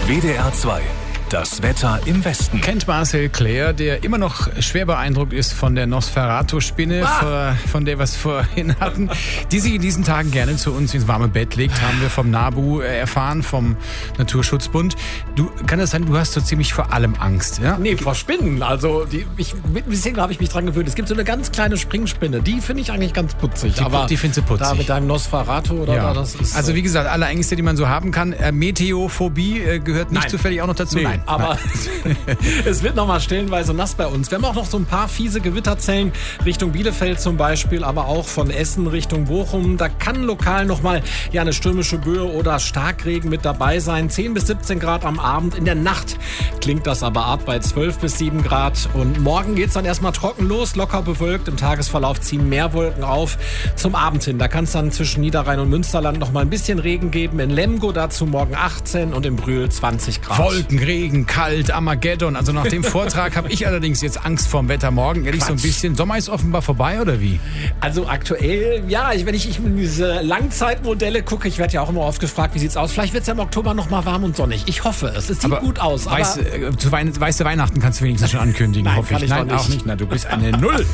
WDR 2. Das Wetter im Westen. Kennt Marcel Claire, der immer noch schwer beeindruckt ist von der Nosferatu-Spinne, von der wir es vorhin hatten, die sich in diesen Tagen gerne zu uns ins warme Bett legt, haben wir vom NABU erfahren, vom Naturschutzbund. Kann das sein, du hast so ziemlich vor allem Angst, ja? Nee, vor Spinnen. Also, bisher habe ich mich dran gewöhnt. Es gibt so eine ganz kleine Springspinne, die finde ich eigentlich ganz putzig. Die findest du putzig. Da mit deinem Nosferatu oder ja. das ist. Also, wie gesagt, alle Ängste, die man so haben kann. Meteophobie gehört nicht zufällig auch noch dazu. Nee, aber es wird nochmal stellenweise nass bei uns. Wir haben auch noch so ein paar fiese Gewitterzellen Richtung Bielefeld zum Beispiel, aber auch von Essen Richtung Bochum. Da kann lokal nochmal eine stürmische Böe oder Starkregen mit dabei sein. 10 bis 17 Grad am Abend. In der Nacht klingt das aber ab bei 12 bis 7 Grad. Und morgen geht es dann erstmal trocken los, locker bewölkt. Im Tagesverlauf ziehen mehr Wolken auf. Zum Abend hin, da kann es dann zwischen Niederrhein und Münsterland nochmal ein bisschen Regen geben. In Lemgo dazu morgen 18 und in Brühl 20 Grad. Wolken, Regen, kalt, Armageddon. Also nach dem Vortrag habe ich allerdings jetzt Angst vorm Wetter morgen. Ehrlich, so ein bisschen. Sommer ist offenbar vorbei, oder wie? Also aktuell, ja, wenn ich in diese Langzeitmodelle gucke, ich werde ja auch immer oft gefragt, wie sieht's aus? Vielleicht wird es ja im Oktober noch mal warm und sonnig. Ich hoffe es. Es sieht gut aus. Weiße Weihnachten kannst du wenigstens schon ankündigen, Nein, hoffe ich. Nein, auch nicht. Na, du bist eine Null.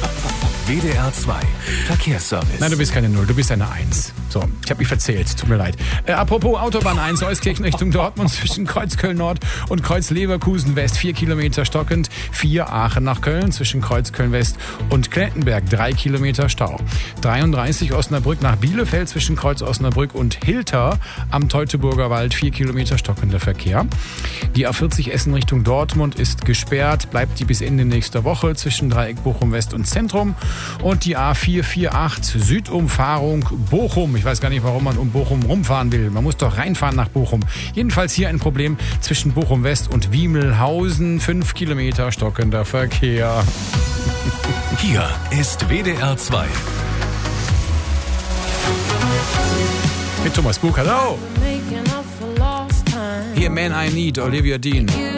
WDR 2. Verkehrsservice. Nein, du bist keine 0, du bist eine 1. So, ich habe mich verzählt, tut mir leid. Apropos Autobahn 1, Euskirchen Richtung Dortmund zwischen Kreuz Köln Nord und Kreuz Leverkusen West 4 Kilometer stockend. 4 Aachen nach Köln zwischen Kreuz Köln West und Klettenberg 3 Kilometer Stau. 33 Osnabrück nach Bielefeld zwischen Kreuz Osnabrück und Hilter am Teutoburger Wald 4 Kilometer stockender Verkehr. Die A40 Essen Richtung Dortmund ist gesperrt, bleibt die bis Ende nächster Woche zwischen Dreieck Bochum West und Zentrum. Und die A448 Südumfahrung Bochum. Ich weiß gar nicht, warum man um Bochum rumfahren will. Man muss doch reinfahren nach Bochum. Jedenfalls hier ein Problem zwischen Bochum West und Wiemelhausen. 5 Kilometer stockender Verkehr. Hier ist WDR 2. Mit Thomas Buch, hallo. Hier Man I Need, Olivia Dean.